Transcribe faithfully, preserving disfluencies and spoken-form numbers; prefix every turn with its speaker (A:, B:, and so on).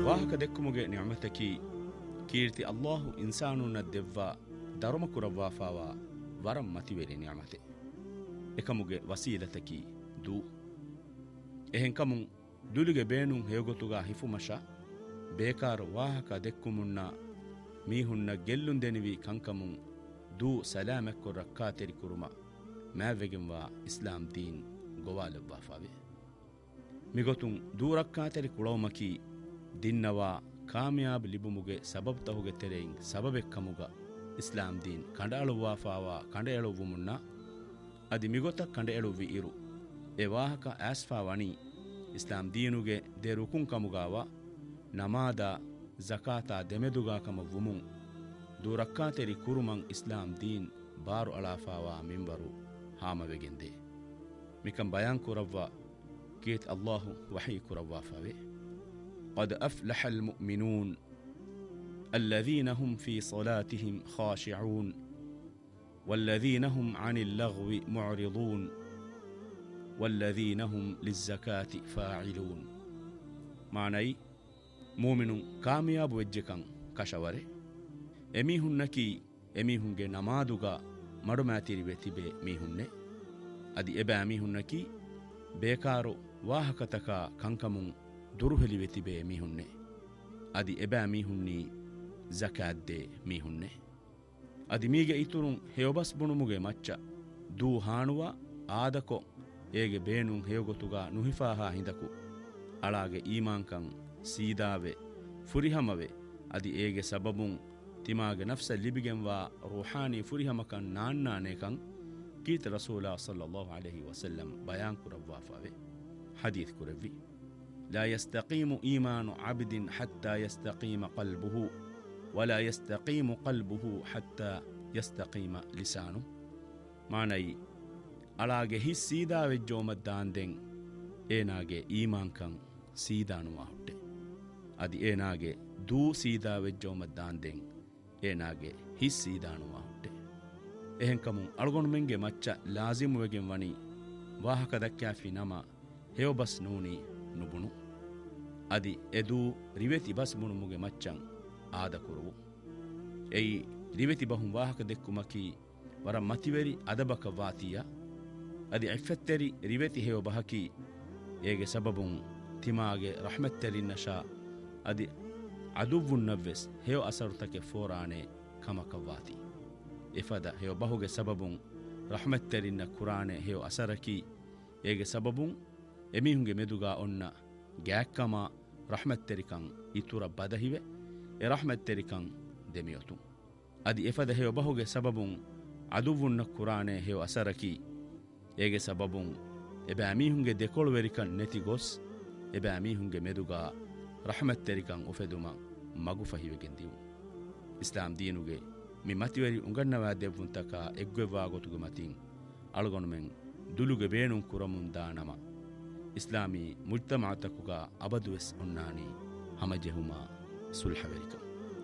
A: ವಾಹಕ ದೆಕ್ಕುಮುಗೆ ನಿಅಮತಕಿ ಕೀರ್ತಿ ಅಲ್ಲಾಹು ಇನ್ಸಾನುನ್ನ ದೆವ್ವ ದರಮ ಕುರವ್ವಾಫಾವ ವರಂ ಮತಿವೆರಿ ನಿಅಮತೆ ಎಕಮುಗೆ ವಸೀಲತಕಿ ದೂ ಎಹೆಂಕಮುಂ ದುಲುಗೆ ಬೇನುಂ ಹೇಗೊತುಗ ಹಿಫುಮಶ ಬೇಕಾರ ವಾಹಕ ದೆಕ್ಕುಮುನ್ನ ಮೀಹುನ್ನ ಗೆಲ್ಲುಂದೆನಿವಿ ಕಂಕಮುಂ ದೂ ಸಲಾಮೆಕ್ಕು ರಕ್ಕಾತೆರಿ ಕುರುಮ ಮ್ಯಾವೆಗೆಂವಾ ಇಸ್ಲಾಂ ದೀನ್ ಗೊವಾಲೆವ್ವಾಫಾವೆ ಮಿಗೊತುಂ ದೂ ರಕ್ಕಾತೆರಿ ಕುಳವಮಕಿ ದಿನ್ನವಾ ಕಾಮಯಾಬ್ ಲಿಬುಮುಗೆ ಸಬಬ್ ತಹುಗೆ ತೆರೆಯಿಂ ಸಬಬೆಕ್ಕಮುಗ ಇಸ್ಲಾಂ ದೀನ್ ಕಂಡಾಳುವಾಫಾವ ಕಂಡೆಯಳುವು ಮುನ್ನ ಅದಿ ಮಿಗೊತ ಕಂಡೆಯಳುವಿ ಇರು ಎ ವಾಹಕ ಆಸ್ಫಾ ವಣಿ ಇಸ್ಲಾಂ ದೀನುಗೆ ದೆ ರುಕುಂ ಕಮುಗಾವ ನಮಾದ ಜಕಾತಾ ದೆಮೆದುಗಾಕಮ ವುಮುಂ ದೂರಕ್ಕಾತೆರಿ ಕುರುಮಂ ಇಸ್ಲಾಂ ದೀನ್ ಬಾರು ಅಳಾಫಾವ ಮಿಂಬರು ಹಾಮವೆಗೆಂದೆ ಮಿಕಂ ಬಯಾನ್ ಕುರವ್ವ ಕೀತ್ ಅಲ್ಲಾಹು ವಹಿ ಕುರವ್ವಾಫಾವೆ قد أفلح المؤمنون الذين هم في صلاتهم خاشعون والذين هم عن اللغو معرضون والذين هم للزكاة فاعلون معنى مؤمن كامياب وجهكم كشوره ಎಮೀಹುನ್ನಕಿ ಎಮೀಹುಂಗೆ ನಮಾದುಗ ಮಡುಮ್ಯಾತಿರಿವೆ ತಿಬೆ ಮೀಹುನ್ನೆ ಅದಿ ಎಬೆ ಅಮೀಹುನ್ನಕಿ ಬೇಕಾರು ವಾಹಕತಕ ಕಂಕಮುಂ ದುರುಹೆಲಿವೆ ತಿಬೆ ಮೀಹುನ್ನೆ ಅದಿ ಎಬೆ ಅಮೀಹುನ್ನಿ ಜಕಾದ್ದೆ ಮೀಹುನ್ನೆ ಅದಿ ಮೀಗೆ ಇತುರುಂ ಹೇವಬಸ್ ಬುಣುಮುಗೆ ಮಚ್ಚ ದೂ ಹಾಣುವ ಆದಕೊ ಏಗೆ ಬೇನುಂ ಹೇವಗೊತುಗ ನುಹಿಫಾಹ ಹಿಂದಕು ಅಳಾಗೆ ಈಮಾಂಕಂ ಸೀದಾವೆ ಫುರಿಹಮವೆ ಅದಿ ಏಗೆ ಸಬಬುಂ ತಿಮಾಗೆ ನಫ್ಸ ಲಿಬಿಗೆಂವಾ ರೂಹಾನಿ ಫುರಿಹಮಕನ್ ನಾನ್ನಾನೇಕಂ ಕೀತ ರಸೂಲ ಸಲ್ಲಲ್ಲಾಹು ಅಲೈಹಿ ವಸಲ್ಲಂ ಬಯಾನ್ ಕುರವ್ವಾಫಾವೆ ಹದೀತ್ ಕುರವ್ವಿ ಲಾ ಯಸ್ತಕೀಮು ಈಮಾನು ಅಬ್ದಿನ್ ಹತ್ತಾ ಯಸ್ತಕೀಮ ಕಲ್ಬುಹು ವಲಾ ಯಸ್ತಕೀಮು ಕಲ್ಬುಹು ಹತ್ತಾ ಯಸ್ತಕೀಮ ಲಿಸಾನು ಮಾನೈ ಅಳಾಗೆ ಹಿಸ್ ಸೀದಾವೆಜ್ಜೋಮದ್ದಾಂದೆಂ ಏನಾಗೆ ಈಮಾಂಕಂ ಸೀದಾನುವಾ ಹುಟ್ಟೆ ಅದಿ ಏನಾಗೆ ದೂ ಸೀದಾವೆಜ್ಜೋಮದ್ದಾಂದೆಂ ಏನಾಗೆ ಹಿಸ್ ಸೀದಾನುವಾ ಹುಟ್ಟೆ ಎಹೆಂಕಮುಂ ಅಳಗೊಂಡ್ಮೆಂಗೆ ಮಚ್ಚ ಲಾಜಿಮುವೆಗೆಂ ವಣಿ ವಾಹಕದಕ್ಕಾಫಿ ನಮ ಹೇವಬಸ್ ನೂನಿ ನುಬುಣು ಅದಿ ಎದೂ ರಿವೆತಿ ಬಸ್ ಬುಣುಮುಗೆ ಮಚ್ಚಂ ಆದ ಕುರುವು ಎಯಿ ರಿವೆತಿ ಬಹುಂ ವಾಹಕ ದೆಕ್ಕುಮಕಿ ವರ ಮತಿವೆರಿ ಅದಬಕ ವಾತಿಯ ಅದಿ ಎಫೆತ್ತೆರಿ ರಿವೆತಿ ಹೇವ ಬಹಕಿ ಏಗೆ ಸಬಬುಂ ತಿಮಾಗೆ ರಹಮತ್ತೆರಿನ್ನಶಾ ಅದಿ ಅದುವ್ವುನ್ನವ್ವೆಸ್ ಹೇವ ಅಸರುತಕೆ ಫೋರಾಣೆ ಕಮಕವಾತಿ ಇಫದ ಹೇವ ಬಹುಗೆ ಸಬಬುಂ ರಹಮತ್ತೆರಿನ್ನ ಕುರಾಣೆ ಹೇವ ಅಸರಕಿ ಏಗೆ ಸಬಬುಂ ಎಮೀಹುಂಗೆ ಮೆದುಗಾ ಒನ್ನ ಗ್ಯಾಕ್ಕಮ ರಹಮತ್ತೆರಿಕಂ ಇತುರ ಬದಹಿವೆ ಎ ರಹಮತ್ತೆರಿಕಂ ದೆಮಿಯೊತು ಅದಿ ಎಫದ ಹೇವ ಬಹುಗೆ ಸಬಬುಂ ಅದುವ್ವುನ್ನ ಕುರಾಣೆ ಹೇವ ಅಸರಕಿ ಏಗೆ ಸಬಬುಂ ಎಬೆ ಅಮೀಹುಂಗೆ ದೆಕೊಳುವೆರಿಕಂ ನೆತಿ ಗೊಸ್ ಎಬೆ ಅಮೀಹುಂಗೆ ಮೆದುಗಾ ರಹಮತ್ತೆರಿಕಂ ಉಫೆದುಮ ಮಗು ಫಹಿವೆಗೆಂದಿವು ಇಸ್ಲಾಂ ದೀನುಗೆ ಮಿ ಮತಿವೆರಿ ಉಂಗಣ್ಣವಾ ದೆವ್ವುಂತಕ ಎಗ್ವೆವ್ವಾ ಗೊತುಗು ಮತಿಂ ಅಳಗೊಣಮೆಂ ದುಲುಗೆ ಬೇಣುಂ ಕುರಮುಂದಾ ನಮ ಇಸ್ಲಾಮಿ ಮುಜ್ತಮಾತಕುಗ ಅಬದುವೆಸ್ ಉನ್ನಾನಿ ಹಮಜೆಹುಮಾ ಸುಲ್ಹವೆರಿಕಂ